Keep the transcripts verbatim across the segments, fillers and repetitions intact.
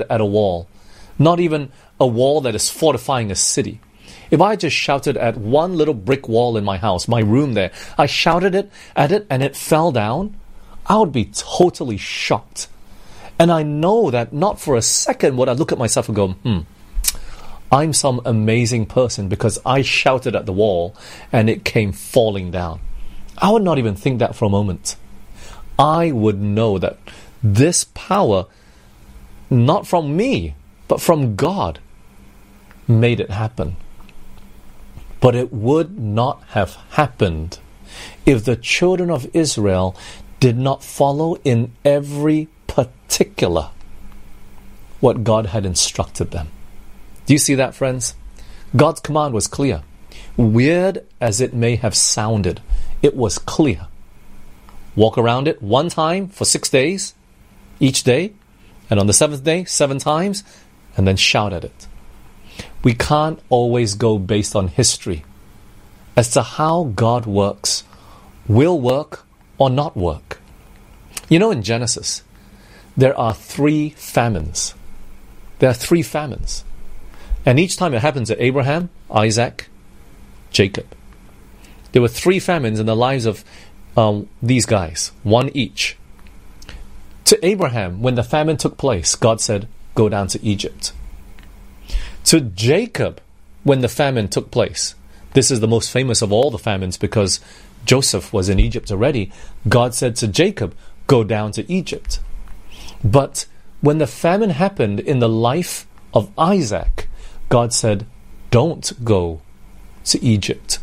at a wall, not even a wall that is fortifying a city, if I just shouted at one little brick wall in my house, my room there, I shouted it at it and it fell down, I would be totally shocked. And I know that not for a second would I look at myself and go, hmm, I'm some amazing person because I shouted at the wall and it came falling down. I would not even think that for a moment. I would know that this power, not from me, but from God, made it happen. But it would not have happened if the children of Israel did not follow in every particular what God had instructed them. Do you see that, friends? God's command was clear. Weird as it may have sounded, it was clear. Walk around it one time for six days, each day, and on the seventh day, seven times, and then shout at it. We can't always go based on history as to how God works, will work or not work. You know, in Genesis, there are three famines. There are three famines. And each time it happens to Abraham, Isaac, Jacob. There were three famines in the lives of um, these guys, one each. To Abraham, when the famine took place, God said, go down to Egypt. To Jacob, when the famine took place, this is the most famous of all the famines because Joseph was in Egypt already, God said to Jacob, go down to Egypt. But when the famine happened in the life of Isaac, God said, don't go to Egypt.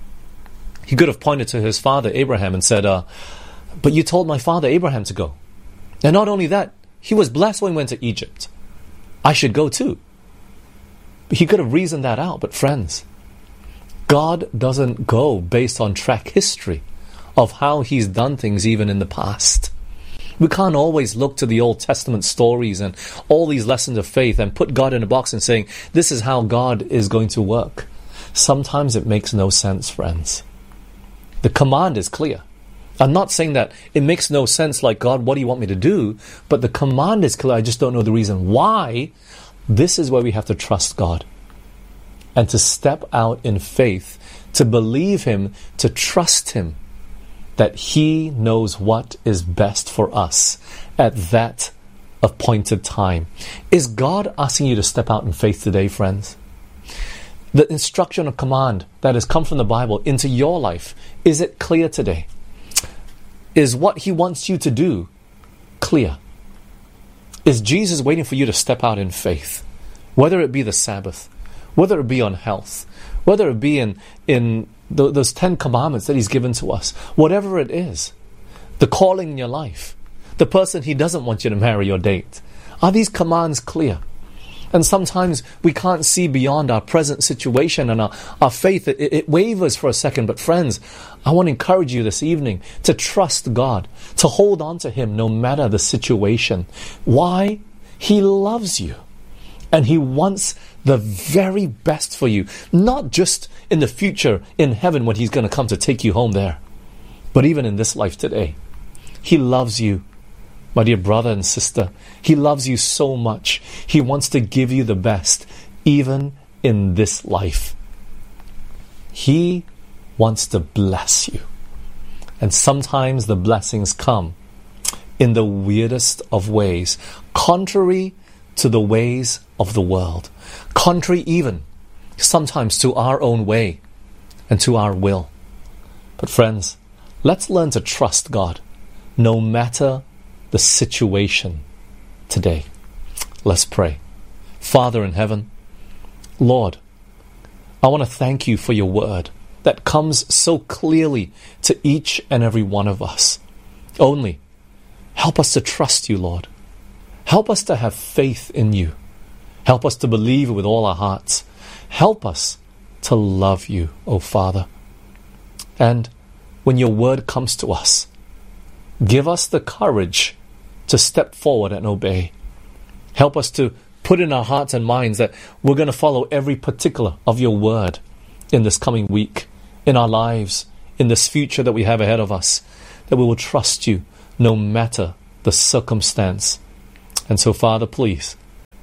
He could have pointed to his father Abraham and said, uh, but you told my father Abraham to go. And not only that, he was blessed when he went to Egypt. I should go too. He could have reasoned that out, but friends, God doesn't go based on track history of how He's done things even in the past. We can't always look to the Old Testament stories and all these lessons of faith and put God in a box and saying, this is how God is going to work. Sometimes it makes no sense, friends. The command is clear. I'm not saying that it makes no sense like, God, what do you want me to do? But the command is clear. I just don't know the reason why. This is where we have to trust God and to step out in faith, to believe Him, to trust Him that He knows what is best for us at that appointed time. Is God asking you to step out in faith today, friends? The instruction or command that has come from the Bible into your life, is it clear today? Is what He wants you to do clear? Is Jesus waiting for you to step out in faith? Whether it be the Sabbath, whether it be on health, whether it be in, in the, those Ten Commandments that He's given to us, whatever it is, the calling in your life, the person He doesn't want you to marry or date. Are these commands clear? And sometimes we can't see beyond our present situation and our, our faith, it, it wavers for a second. But friends, I want to encourage you this evening to trust God, to hold on to Him no matter the situation. Why? He loves you. And He wants the very best for you. Not just in the future, in heaven, when He's going to come to take you home there. But even in this life today. He loves you. My dear brother and sister, He loves you so much. He wants to give you the best, even in this life. He wants to bless you. And sometimes the blessings come in the weirdest of ways, contrary to the ways of the world, contrary even sometimes to our own way and to our will. But friends, let's learn to trust God no matter the situation today. Let's pray. Father in heaven, Lord, I want to thank You for Your word that comes so clearly to each and every one of us. Only help us to trust You, Lord. Help us to have faith in You. Help us to believe with all our hearts. Help us to love You, O Father. And when Your word comes to us, give us the courage to step forward and obey. Help us to put in our hearts and minds that we're going to follow every particular of Your word in this coming week, in our lives, in this future that we have ahead of us, that we will trust You no matter the circumstance. And so, Father, please,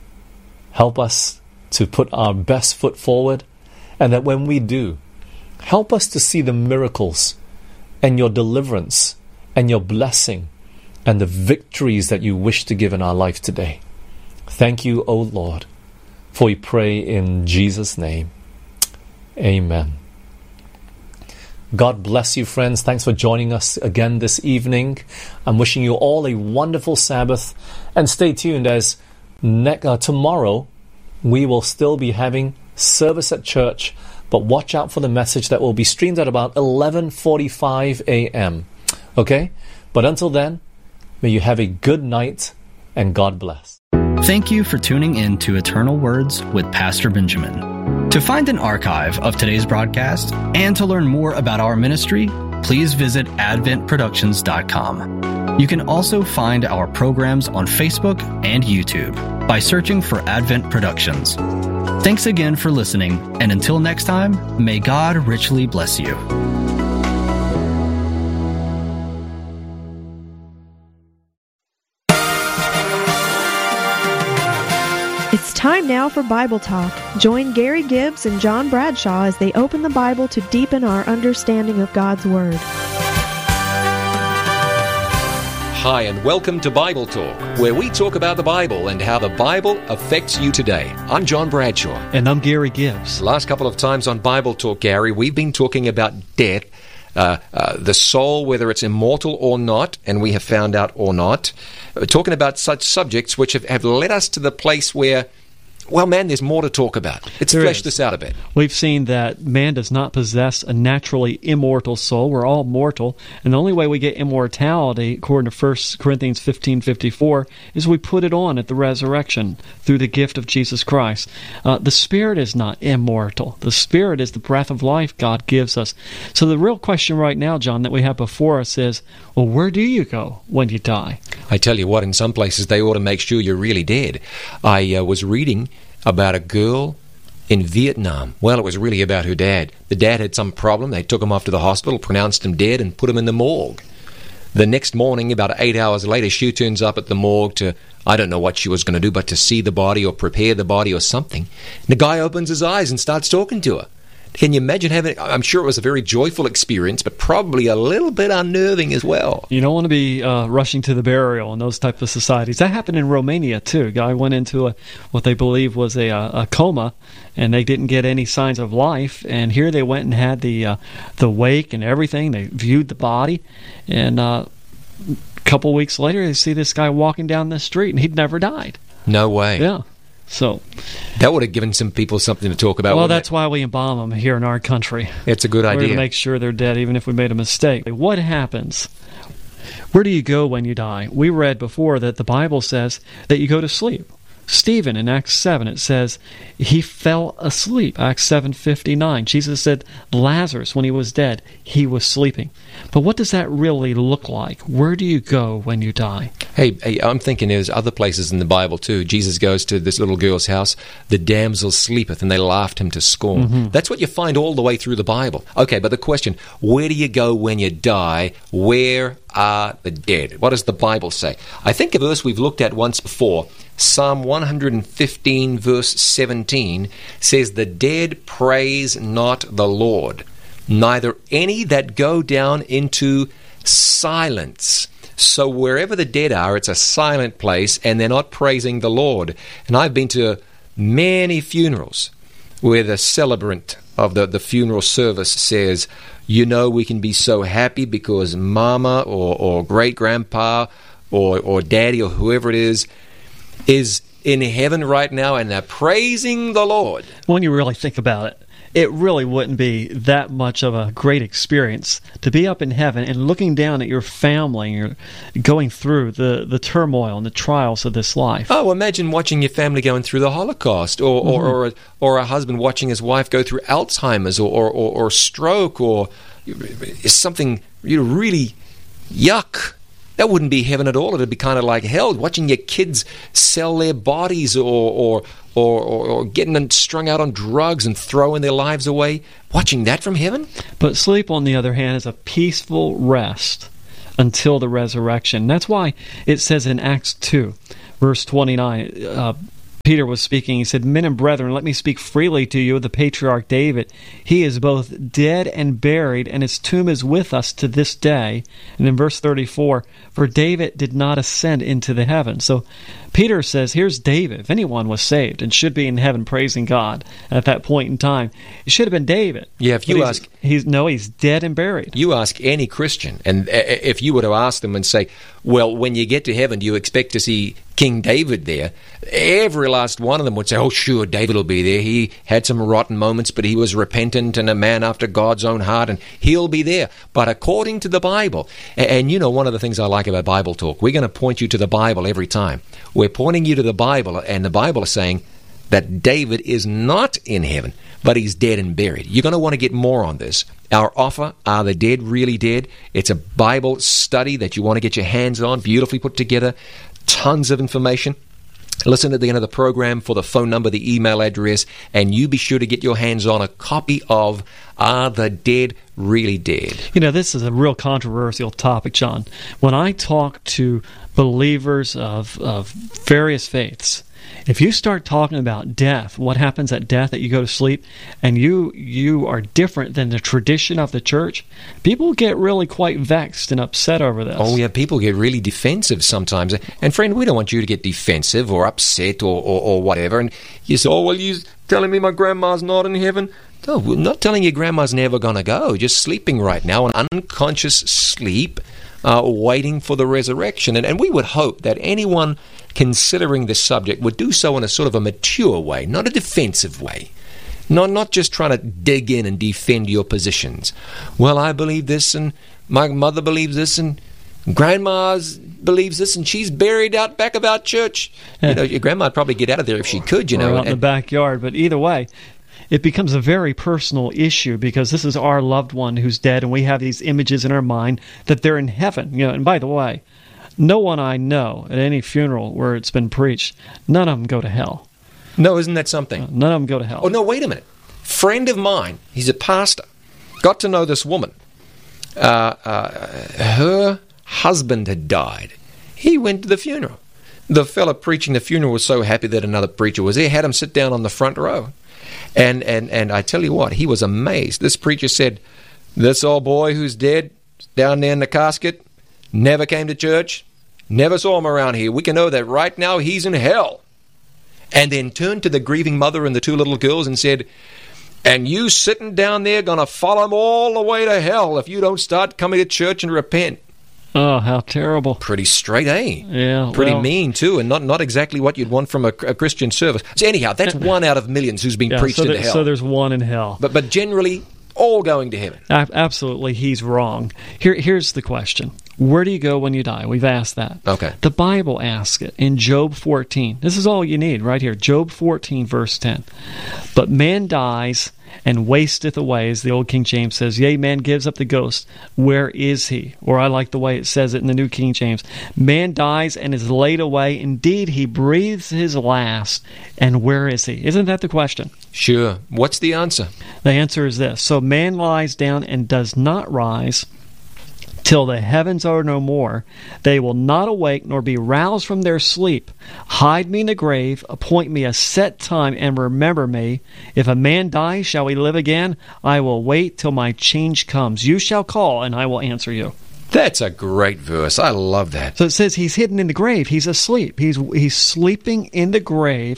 Help us to put our best foot forward, and that when we do, help us to see the miracles and your deliverance and your blessing and the victories that you wish to give in our life today. Thank you, O Lord, for we pray in Jesus' name. Amen. God bless you, friends. Thanks for joining us again this evening. I'm wishing you all a wonderful Sabbath, and stay tuned as ne- uh, tomorrow we will still be having service at church, but watch out for the message that will be streamed at about eleven forty-five a.m. Okay? But until then, may you have a good night, and God bless. Thank you for tuning in to Eternal Words with Pastor Benjamin. To find an archive of today's broadcast and to learn more about our ministry, please visit advent productions dot com. You can also find our programs on Facebook and YouTube by searching for Advent Productions. Thanks again for listening, and until next time, may God richly bless you. It's time now for Bible Talk. Join Gary Gibbs and John Bradshaw as they open the Bible to deepen our understanding of God's Word. Hi, and welcome to Bible Talk, where we talk about the Bible and how the Bible affects you today. I'm John Bradshaw. And I'm Gary Gibbs. Last couple of times on Bible Talk, Gary, we've been talking about death, uh, uh, the soul, whether it's immortal or not, and we have found out or not. We're talking about such subjects which have, have led us to the place where, well, man, there's more to talk about. Let's There flesh is. this out a bit. We've seen that man does not possess a naturally immortal soul. We're all mortal. And the only way we get immortality, according to First Corinthians fifteen fifty-four, is we put it on at the resurrection through the gift of Jesus Christ. Uh, the Spirit is not immortal. The Spirit is the breath of life God gives us. So the real question right now, John, that we have before us is, well, where do you go when you die? I tell you what, in some places they ought to make sure you're really dead. I uh, was reading about a girl in Vietnam. Well, it was really about her dad. The dad had some problem. They took him off to the hospital, pronounced him dead, and put him in the morgue. The next morning, about eight hours later, she turns up at the morgue to, I don't know what she was going to do, but to see the body or prepare the body or something. And the guy opens his eyes and starts talking to her. Can you imagine having, I'm sure it was a very joyful experience, but probably a little bit unnerving as well. You don't want to be uh, rushing to the burial in those type of societies. That happened in Romania, too. A guy went into a, what they believe was a, a coma, and they didn't get any signs of life. And here they went and had the uh, the wake and everything. They viewed the body, and uh, a couple weeks later, they see this guy walking down the street, and he'd never died. No way. Yeah. So that would have given some people something to talk about. Well, that's it? why we embalm them here in our country. It's a good We're idea. to make sure they're dead, even if we made a mistake. What happens? Where do you go when you die? We read before that the Bible says that you go to sleep. Stephen in Acts seven, it says he fell asleep. Acts seven fifty-nine. Jesus said Lazarus, when he was dead, he was sleeping. But what does that really look like? Where do you go when you die? Hey, hey, I'm thinking there's other places in the Bible too. Jesus goes to this little girl's house. The damsel sleepeth, and they laughed him to scorn. Mm-hmm. That's what you find all the way through the Bible. Okay, but the question, where do you go when you die? Where are the dead? What does the Bible say? I think a verse we've looked at once before, Psalm one fifteen, verse seventeen, says, "The dead praise not the Lord, neither any that go down into silence." So wherever the dead are, it's a silent place, and they're not praising the Lord. And I've been to many funerals where the celebrant of the, the funeral service says, you know, we can be so happy because mama or, or great-grandpa or, or daddy or whoever it is, is in heaven right now, and they're praising the Lord. When you really think about it, it really wouldn't be that much of a great experience to be up in heaven and looking down at your family and you're going through the, the turmoil and the trials of this life. Oh, imagine watching your family going through the Holocaust, or mm-hmm. or, or, a, or a husband watching his wife go through Alzheimer's or, or, or, or stroke or something you know, really yuck. That wouldn't be heaven at all. It would be kind of like hell. Watching your kids sell their bodies or or, or, or, or getting them strung out on drugs and throwing their lives away. Watching that from heaven? But sleep, on the other hand, is a peaceful rest until the resurrection. That's why it says in Acts two, verse twenty-nine, uh, Peter was speaking. He said, "Men and brethren, let me speak freely to you of the patriarch David. He is both dead and buried, and his tomb is with us to this day." And in verse thirty-four, "For David did not ascend into the heavens." So Peter says, here's David. If anyone was saved and should be in heaven praising God at that point in time, it should have been David. Yeah, if you But he's, ask... he's no, he's dead and buried. You ask any Christian, and if you were to ask them and say, well, when you get to heaven, do you expect to see King David there? Every last one of them would say, oh, sure, David will be there. He had some rotten moments, but he was repentant and a man after God's own heart, and he'll be there. But according to the Bible, and you know, one of the things I like about Bible Talk, we're going to point you to the Bible every time. We're pointing you to the Bible, and the Bible is saying that David is not in heaven, but he's dead and buried. You're going to want to get more on this. Our offer, Are the Dead Really Dead? It's a Bible study that you want to get your hands on, beautifully put together, tons of information. Listen at the end of the program for the phone number, the email address, and you be sure to get your hands on a copy of Are the Dead Really Dead? You know, this is a real controversial topic, John. When I talk to believers of, of various faiths, if you start talking about death, what happens at death, that you go to sleep, and you you are different than the tradition of the church, people get really quite vexed and upset over this. Oh, yeah, people get really defensive sometimes. And friend, we don't want you to get defensive or upset or, or, or whatever. And you say, oh, well, you're telling me my grandma's not in heaven? No, we're not telling you grandma's never going to go. Just sleeping right now, an unconscious sleep, uh, waiting for the resurrection. And, and we would hope that anyone considering this subject would do so in a sort of a mature way, not a defensive way. Not, not just trying to dig in and defend your positions. Well, I believe this, and my mother believes this, and grandma believes this, and she's buried out back of our church. You know, your grandma would probably get out of there if she could, you or know. out in the backyard. But either way, it becomes a very personal issue because this is our loved one who's dead, and we have these images in our mind that they're in heaven. You know, and by the way, no one I know at any funeral where it's been preached, none of them go to hell. No, isn't that something? None of them go to hell. Oh, no, wait a minute. Friend of mine, he's a pastor, got to know this woman. Uh, uh, her husband had died. He went to the funeral. The fella preaching the funeral was so happy that another preacher was there, had him sit down on the front row. And, and, and I tell you what, he was amazed. This preacher said, this old boy who's dead, down there in the casket, never came to church, never saw him around here. We can know that right now he's in hell. And then turned to the grieving mother and the two little girls and said, and you sitting down there going to follow him all the way to hell if you don't start coming to church and repent. Oh, how terrible. Pretty straight, eh? Yeah. Pretty well, mean, too, and not, not exactly what you'd want from a, a Christian service. So anyhow, that's one out of millions who's been yeah, preached so into there, hell. So there's one in hell. But, but generally, all going to heaven. A- absolutely, he's wrong. Here, here's the question. Where do you go when you die? We've asked that. Okay. The Bible asks it in Job fourteen. This is all you need right here. Job fourteen, verse ten. But man dies and wasteth away, as the old King James says. Yea, man gives up the ghost. Where is he? Or I like the way it says it in the New King James. Man dies and is laid away. Indeed, he breathes his last. And where is he? Isn't that the question? Sure. What's the answer? The answer is this. So man lies down and does not rise till the heavens are no more. They will not awake nor be roused from their sleep. Hide me in the grave, appoint me a set time, and remember me. If a man dies, shall he live again? I will wait till my change comes. You shall call, and I will answer you. That's a great verse. I love that. So it says he's hidden in the grave. He's asleep. He's he's sleeping in the grave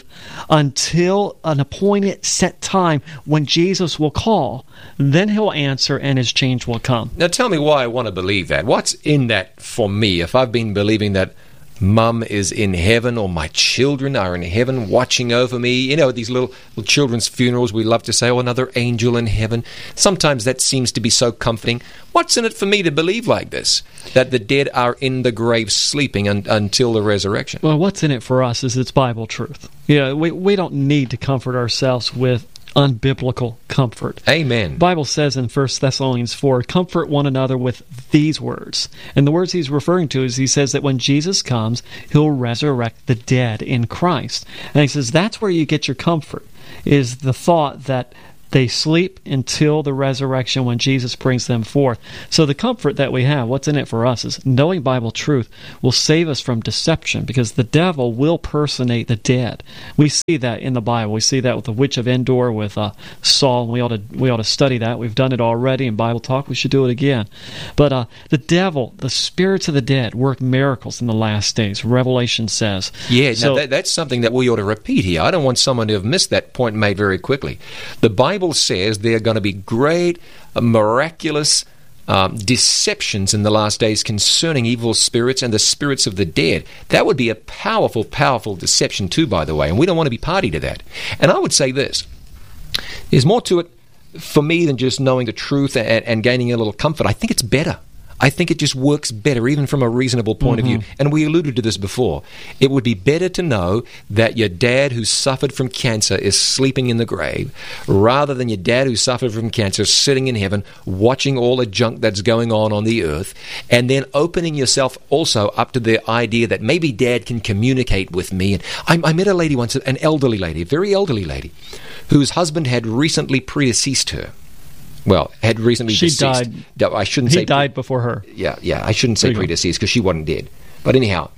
until an appointed set time when Jesus will call. Then he'll answer and his change will come. Now tell me why I want to believe that. What's in that for me? If I've been believing that Mum is in heaven or my children are in heaven watching over me. You know, these little, little children's funerals, we love to say, oh, another angel in heaven. Sometimes that seems to be so comforting. What's in it for me to believe like this? That the dead are in the grave sleeping un- until the resurrection? Well, what's in it for us is it's Bible truth. You know, we, we don't need to comfort ourselves with unbiblical comfort. Amen. The Bible says in First Thessalonians four, comfort one another with these words. And the words he's referring to is he says that when Jesus comes, he'll resurrect the dead in Christ. And he says that's where you get your comfort, is the thought that They sleep until the resurrection when Jesus brings them forth. So the comfort that we have, what's in it for us, is knowing Bible truth will save us from deception, because the devil will personate the dead. We see that in the Bible. We see that with the witch of Endor, with uh, Saul, and we ought to we ought to study that. We've done it already in Bible Talk. We should do it again. But uh, the devil, the spirits of the dead, work miracles in the last days. Revelation says. Yeah, so, now that, that's something that we ought to repeat here. I don't want someone to have missed that point made very quickly. The Bible says there are going to be great, uh, miraculous um, deceptions in the last days concerning evil spirits and the spirits of the dead. That would be a powerful, powerful deception too, by the way, and we don't want to be party to that. And I would say this. There's more to it for me than just knowing the truth and, and gaining a little comfort. I think it's better. I think it just works better, even from a reasonable point mm-hmm. of view. And we alluded to this before. It would be better to know that your dad who suffered from cancer is sleeping in the grave, rather than your dad who suffered from cancer sitting in heaven, watching all the junk that's going on on the earth, and then opening yourself also up to the idea that maybe dad can communicate with me. And I, I met a lady once, an elderly lady, a very elderly lady, whose husband had recently predeceased her. Well, had recently she deceased. died. I shouldn't he say. He died before her. Yeah, yeah. I shouldn't say predeceased because she wasn't dead. But anyhow,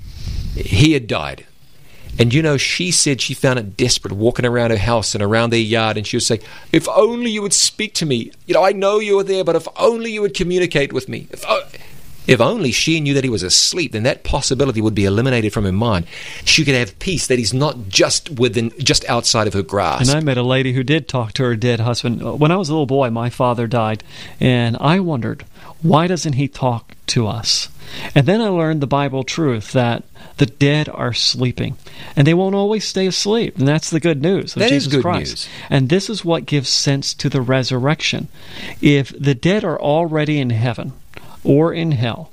he had died. And you know, she said she found it desperate walking around her house and around their yard, and she would say, if only you would speak to me. You know, I know you were there, but if only you would communicate with me. If, oh, if only she knew that he was asleep, then that possibility would be eliminated from her mind. She could have peace that he's not just within, just outside of her grasp. And I met a lady who did talk to her dead husband. When I was a little boy, my father died, and I wondered, why doesn't he talk to us? And then I learned the Bible truth that the dead are sleeping, and they won't always stay asleep. And that's the good news of that Jesus is good Christ. News. And this is what gives sense to the resurrection. If the dead are already in heaven or in hell,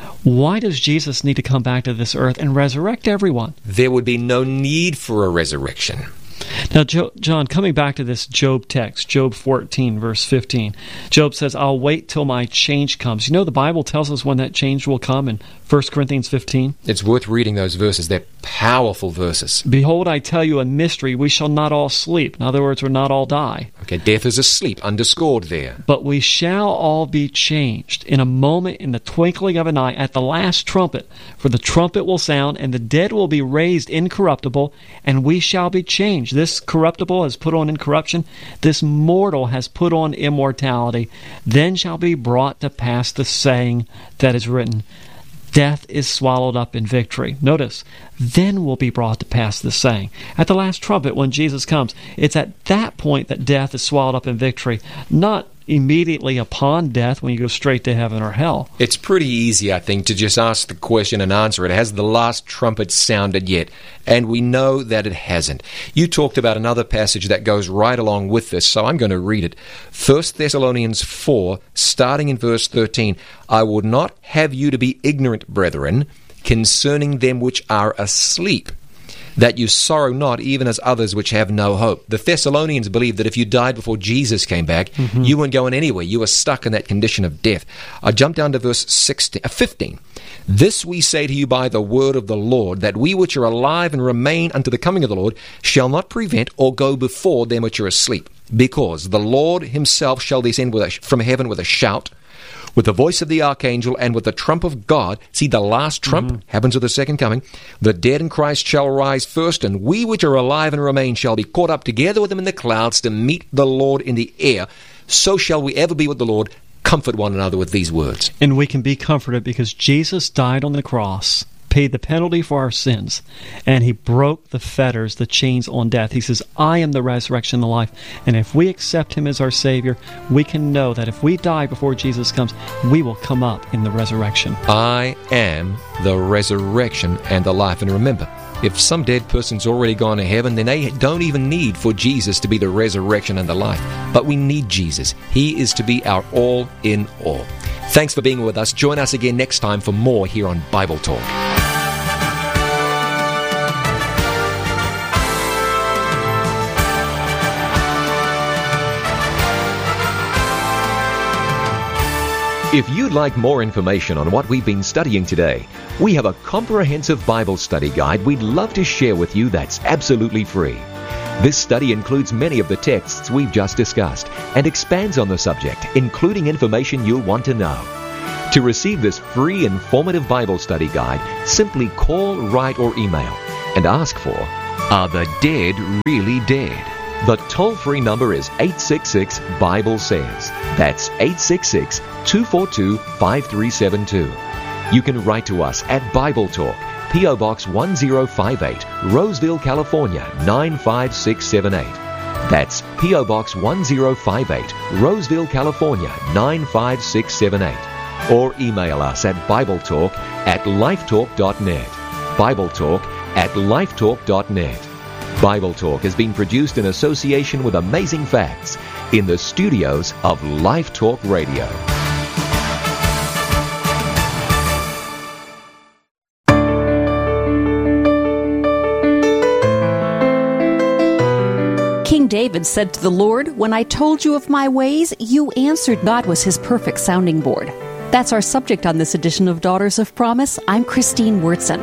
why does Jesus need to come back to this earth and resurrect everyone? There would be no need for a resurrection. Now, John, coming back to this Job text, Job fourteen, verse fifteen, Job says, I'll wait till my change comes. You know, the Bible tells us when that change will come in First Corinthians fifteen. It's worth reading those verses. They're powerful verses. Behold, I tell you a mystery. We shall not all sleep. In other words, we'll not all die. Okay, death is asleep, underscored there. But we shall all be changed in a moment, in the twinkling of an eye, at the last trumpet. For the trumpet will sound, and the dead will be raised incorruptible, and we shall be changed. This corruptible has put on incorruption. This mortal has put on immortality. Then shall be brought to pass the saying that is written, death is swallowed up in victory. Notice, then will be brought to pass the saying. At the last trumpet, when Jesus comes, it's at that point that death is swallowed up in victory, not immediately upon death when you go straight to heaven or hell. It's pretty easy, I think, to just ask the question and answer it. Has the last trumpet sounded yet? And we know that it hasn't. You talked about another passage that goes right along with this, so I'm going to read it. First Thessalonians four, starting in verse thirteen. I would not have you to be ignorant, brethren, concerning them which are asleep, that you sorrow not, even as others which have no hope. The Thessalonians believed that if you died before Jesus came back, mm-hmm. you weren't going anywhere. You were stuck in that condition of death. I jump down to verse sixteen, uh, fifteen. This we say to you by the word of the Lord, that we which are alive and remain unto the coming of the Lord shall not prevent or go before them which are asleep. Because the Lord himself shall descend with a, from heaven with a shout, with the voice of the archangel, and with the trump of God. See, the last trump mm-hmm. happens with the second coming. The dead in Christ shall rise first, and we which are alive and remain shall be caught up together with them in the clouds to meet the Lord in the air. So shall we ever be with the Lord. Comfort one another with these words. And we can be comforted because Jesus died on the cross, paid the penalty for our sins, and he broke the fetters, the chains on death. He says, I am the resurrection and the life. And if we accept him as our Savior, we can know that if we die before Jesus comes, we will come up in the resurrection. I am the resurrection and the life. And remember, if some dead person's already gone to heaven, then they don't even need for Jesus to be the resurrection and the life. But we need Jesus. He is to be our all in all. Thanks for being with us. Join us again next time for more here on Bible Talk. If you'd like more information on what we've been studying today, we have a comprehensive Bible study guide we'd love to share with you that's absolutely free. This study includes many of the texts we've just discussed and expands on the subject, including information you'll want to know. To receive this free informative Bible study guide, simply call, write, or email and ask for, Are the Dead Really Dead? The toll-free number is eight six six, Bible Says. That's eight six six, two four two, five three seven two. You can write to us at Bible Talk, P O Box one zero five eight, Roseville, California, nine five six seven eight. That's P O Box one zero five eight, Roseville, California, nine five six seven eight. Or email us at BibleTalk at lifetalk dot net. BibleTalk at lifetalk dot net. Bible Talk has been produced in association with Amazing Facts in the studios of Life Talk Radio. King David said to the Lord, "When I told you of my ways, you answered." God was his perfect sounding board. That's our subject on this edition of Daughters of Promise. I'm Christine Wurtson.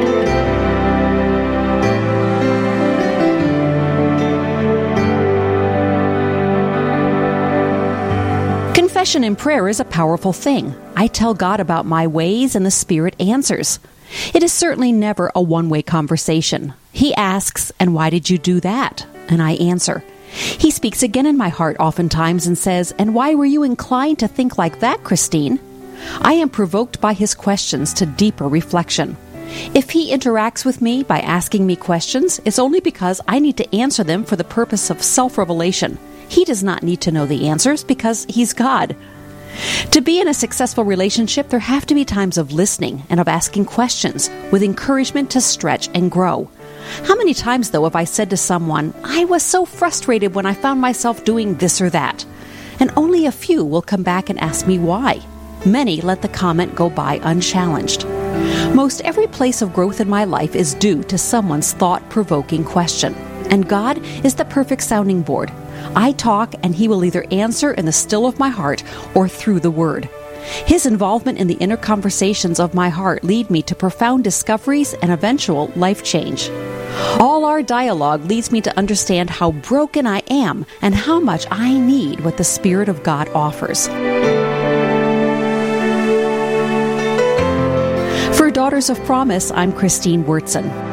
Confession in prayer is a powerful thing. I tell God about my ways and the Spirit answers. It is certainly never a one-way conversation. He asks, "And why did you do that?" And I answer. He speaks again in my heart oftentimes and says, "And why were you inclined to think like that, Christine?" I am provoked by his questions to deeper reflection. If he interacts with me by asking me questions, it's only because I need to answer them for the purpose of self-revelation. He does not need to know the answers because he's God. To be in a successful relationship, there have to be times of listening and of asking questions with encouragement to stretch and grow. How many times, though, have I said to someone, "I was so frustrated when I found myself doing this or that," and only a few will come back and ask me why. Many let the comment go by unchallenged. Most every place of growth in my life is due to someone's thought-provoking question. And God is the perfect sounding board. I talk and He will either answer in the still of my heart or through the Word. His involvement in the inner conversations of my heart lead me to profound discoveries and eventual life change. All our dialogue leads me to understand how broken I am and how much I need what the Spirit of God offers. For Daughters of Promise, I'm Christine Wurtson.